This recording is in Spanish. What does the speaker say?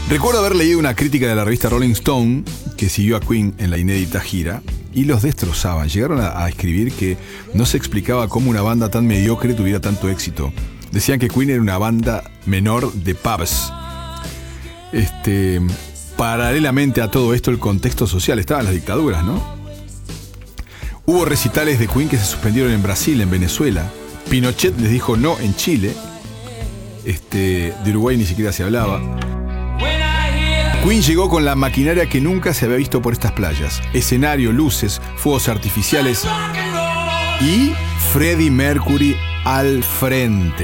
Recuerdo haber leído una crítica de la revista Rolling Stone que siguió a Queen en la inédita gira y los destrozaban. Llegaron a escribir que no se explicaba cómo una banda tan mediocre tuviera tanto éxito. Decían que Queen era una banda menor de pubs. Paralelamente a todo esto, el contexto social, estaban las dictaduras, ¿no? Hubo recitales de Queen que se suspendieron en Brasil, en Venezuela. Pinochet les dijo no en Chile. De Uruguay ni siquiera se hablaba. Queen llegó con la maquinaria que nunca se había visto por estas playas. Escenario, luces, fuegos artificiales y Freddie Mercury al frente.